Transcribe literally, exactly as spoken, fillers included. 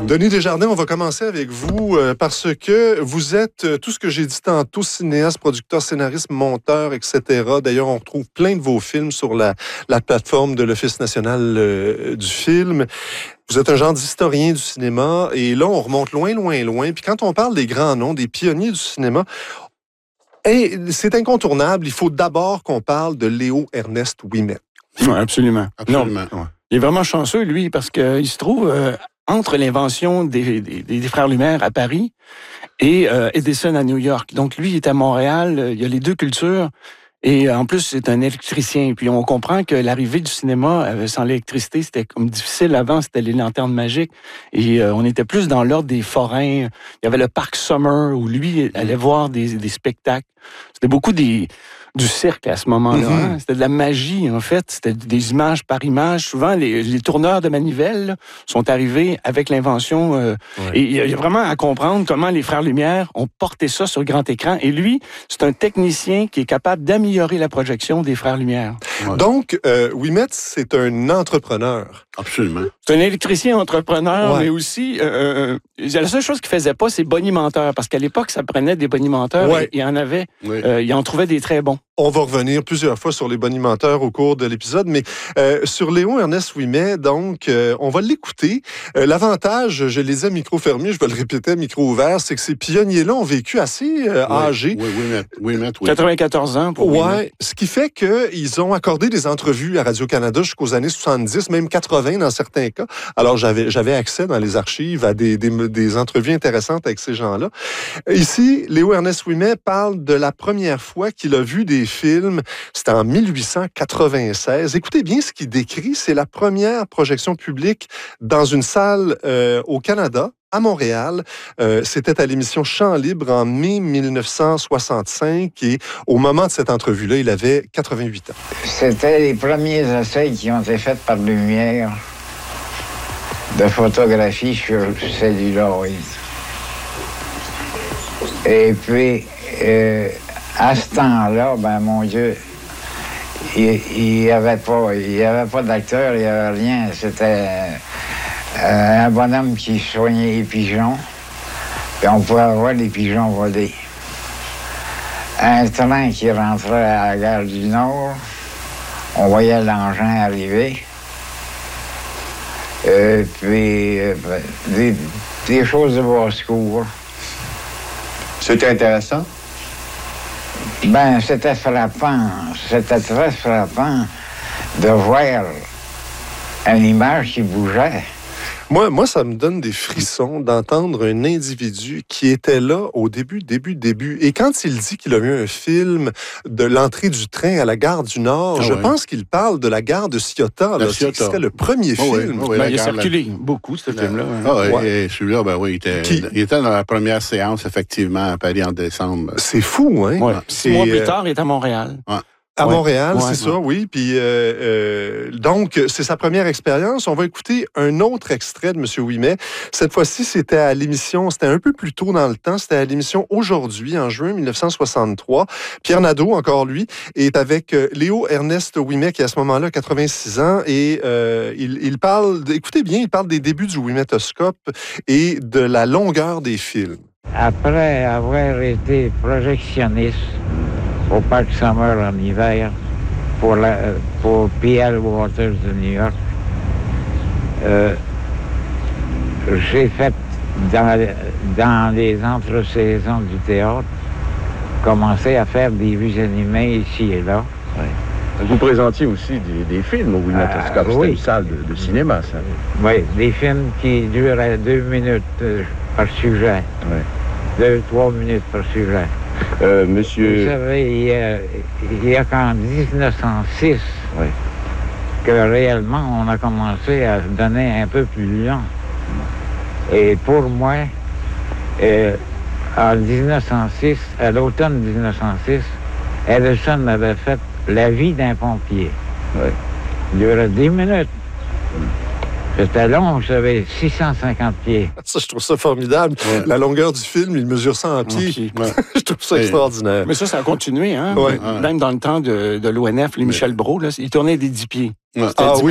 Denis Desjardins, on va commencer avec vous euh, parce que vous êtes euh, tout ce que j'ai dit tantôt, cinéaste, producteur, scénariste, monteur, et cetera. D'ailleurs, on retrouve plein de vos films sur la, la plateforme de l'Office national euh, du film. Vous êtes un genre d'historien du cinéma et là, on remonte loin, loin, loin. Puis quand on parle des grands noms, des pionniers du cinéma, hey, c'est incontournable. Il faut d'abord qu'on parle de Léo Ernest Ouimet. Oui, absolument. Absolument. Non, il est vraiment chanceux, lui, parce qu'il se trouve euh, entre l'invention des, des, des Frères Lumière à Paris et euh, Edison à New York. Donc, lui, il est à Montréal. Il y a les deux cultures. Et en plus, c'est un électricien. Puis on comprend que l'arrivée du cinéma, euh, sans l'électricité, c'était comme difficile avant, c'était les lanternes magiques. Et euh, on était plus dans l'ordre des forains. Il y avait le parc Summer, où lui allait voir des, des spectacles. C'était beaucoup des, du cirque à ce moment-là. Mm-hmm. Hein? C'était de la magie, en fait. C'était des images par image. Souvent, les, les tourneurs de manivelles là, sont arrivés avec l'invention. Euh, ouais. Et il y a vraiment à comprendre comment les Frères Lumière ont porté ça sur le grand écran. Et lui, c'est un technicien qui est capable d'améliorer la projection des Frères Lumière. Ouais. Donc, euh, Ouimet, c'est un entrepreneur. Absolument. C'est un électricien entrepreneur, ouais. mais aussi... Euh, la seule chose qu'il faisait pas, c'est bonimenteur. Parce qu'à l'époque, ça prenait des bonimenteurs. Ouais. Et il y en avait. Oui. Euh, il en trouvait des très bons. On va revenir plusieurs fois sur les bonimenteurs au cours de l'épisode, mais euh, sur Léo Ernest Ouimet, donc, euh, on va l'écouter. Euh, l'avantage, je les ai à micro fermé, je vais le répéter à micro ouvert, c'est que ces pionniers-là ont vécu assez euh, oui. âgés. Oui, Ouimet, Ouimet, oui. quatre-vingt-quatorze ans pour Ouimet. Ouais, ce qui fait qu'ils ont accordé des entrevues à Radio-Canada jusqu'aux années soixante-dix, même quatre-vingts dans certains cas. Alors, j'avais, j'avais accès dans les archives à des, des, des entrevues intéressantes avec ces gens-là. Ici, Léo Ernest Ouimet parle de la première fois qu'il a vu des films. C'était en mille huit cent quatre-vingt-seize. Écoutez bien ce qu'il décrit. C'est la première projection publique dans une salle euh, au Canada, à Montréal. Euh, c'était à l'émission Chant libre en mai mille neuf cent soixante-cinq et au moment de cette entrevue-là, il avait quatre-vingt-huit ans. C'était les premiers essais qui ont été faits par Lumière de photographie sur celluloïd. Et puis, euh, à ce temps-là, ben mon Dieu, il n'y avait pas, il y avait pas d'acteur, il n'y avait rien. C'était euh, un bonhomme qui soignait les pigeons, puis on pouvait voir les pigeons voler. Un train qui rentrait à la gare du Nord, on voyait l'engin arriver. Euh, puis euh, des, des choses de basse-cour. C'était intéressant? Ben, c'était frappant. C'était très frappant de voir une image qui bougeait. Moi, moi, ça me donne des frissons d'entendre un individu qui était là au début, début, début. Et quand il dit qu'il a vu un film de l'entrée du train à la gare du Nord, ah je ouais. pense qu'il parle de la gare de Ciotat. Là, Ciotat. C'était le premier oh film. Oui, oh oui, ben, il a circulé la... beaucoup, ce film-là. Ah oui, ouais. Et celui-là, ben oui, il était, qui... il était dans la première séance, effectivement, à Paris en décembre. C'est fou, hein? Ouais. Six mois plus tard, il est à Montréal. Ouais. À ouais. Montréal, ouais, c'est ouais. ça, oui. Puis euh, euh, donc, c'est sa première expérience. On va écouter un autre extrait de M. Ouimet. Cette fois-ci, c'était à l'émission, c'était un peu plus tôt dans le temps, c'était à l'émission Aujourd'hui, en juin mille neuf cent soixante-trois. Pierre Nadeau, encore lui, est avec euh, Léo Ernest Ouimet, qui à ce moment-là, quatre-vingt-six ans, et euh, il, il parle, écoutez bien, il parle des débuts du Ouimetoscope et de la longueur des films. Après avoir été projectionniste au Parc Summer en hiver pour, la, pour P L Waters de New York. Euh, j'ai fait dans, dans les entre-saisons du théâtre commencer à faire des vues animées ici et là. Ouais. Vous présentiez aussi des, des films au Ouimetoscope. Euh, C'était oui. une salle de, de cinéma, ça. Oui, des films qui duraient deux minutes euh, par sujet. Ouais. Deux, trois minutes par sujet. Euh, monsieur... Vous savez, il y a, il y a qu'en dix-neuf cent six oui. que réellement on a commencé à se donner un peu plus long. Et pour moi, euh, en dix-neuf cent six, à l'automne dix-neuf cent six, Edison avait fait La vie d'un pompier. Oui. Il durait dix minutes. C'était long, j'avais six cent cinquante pieds. Ça, je trouve ça formidable. Ouais. La longueur du film, il mesure cent pieds. Okay. Ouais. Je trouve ça extraordinaire. Mais ça, ça a continué, hein? Ouais. Même dans le temps de, de l'O N F, les Michel Brault, là, ils tournaient des dix pieds. Ouais. Ah oui.